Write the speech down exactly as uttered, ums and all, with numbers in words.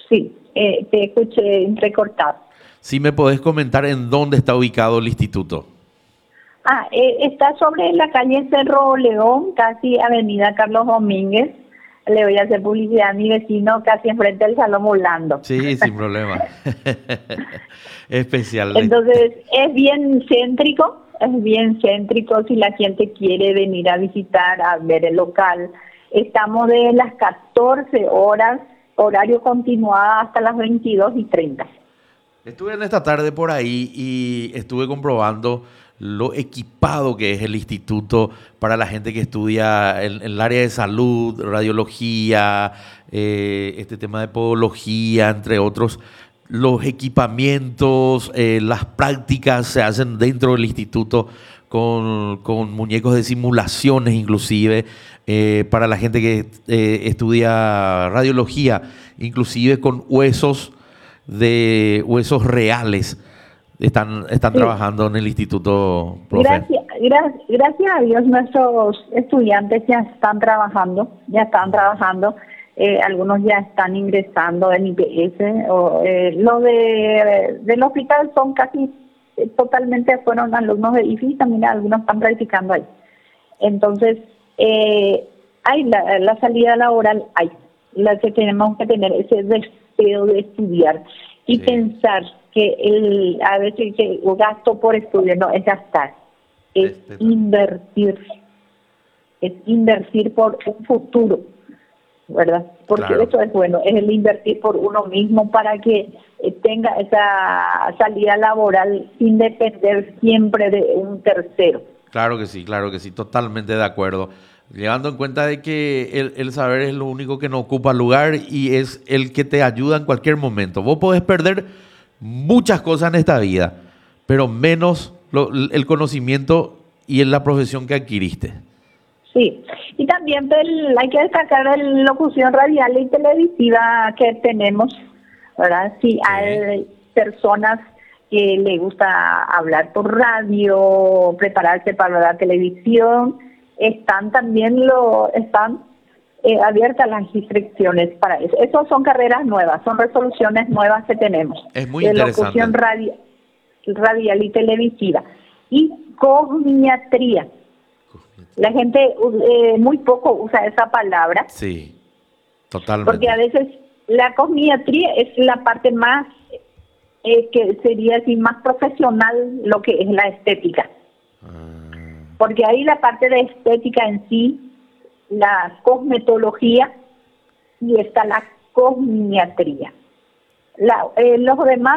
Sí, eh, te escuché entrecortado. Si me podés comentar en dónde está ubicado el instituto. Ah, eh, está sobre la calle Cerro León, casi Avenida Carlos Domínguez. Le voy a hacer publicidad a mi vecino, casi enfrente del Salón Orlando. Sí, sin problema. Especial. Entonces, es bien céntrico, es bien céntrico si la gente quiere venir a visitar, a ver el local. Estamos de las catorce horas, horario continuado, hasta las veintidós y treinta. Estuve en esta tarde por ahí y estuve comprobando lo equipado que es el instituto para la gente que estudia en, en el área de salud, radiología, eh, este tema de podología, entre otros. Los equipamientos, eh, las prácticas se hacen dentro del instituto con, con muñecos de simulaciones inclusive, eh, para la gente que eh, estudia radiología, inclusive con huesos de huesos reales. Están, están Sí. trabajando en el instituto, profe. Gracias, gra- gracias a Dios nuestros estudiantes ya están trabajando, ya están trabajando, eh, algunos ya están ingresando en I P S, o, eh, lo de del hospital son casi eh, totalmente fueron alumnos de I F I, también algunos están practicando ahí. Entonces, eh, hay la, la salida laboral, hay, la que tenemos que tener ese deseo de estudiar y Sí. pensar que el a veces que el gasto por estudio no es gastar, es Este- invertir, es invertir por un futuro, ¿verdad? Porque Claro. eso es bueno, es el invertir por uno mismo para que eh, tenga esa salida laboral sin depender siempre de un tercero. Claro que sí, claro que sí, totalmente de acuerdo. Llevando en cuenta de que el, el saber es lo único que no ocupa lugar y es el que te ayuda en cualquier momento. Vos podés perder muchas cosas en esta vida, pero menos lo- el conocimiento y en la profesión que adquiriste. Sí, y también del- hay que destacar la locución radial y televisiva que tenemos, ¿verdad? Sí, hay personas que le gusta hablar por radio, prepararse para la televisión, están también lo están eh, abiertas las inscripciones para eso. Esas son carreras nuevas, son resoluciones nuevas que tenemos Es muy de interesante. locución radi- radial y televisiva y cogniatría. La gente eh, muy poco usa esa palabra, Sí, totalmente. porque a veces la cosmiatría es la parte más, eh, que sería así, más profesional, lo que es la estética. Porque ahí la parte de estética en sí, la cosmetología, y está la cosmiatría. La, eh, los demás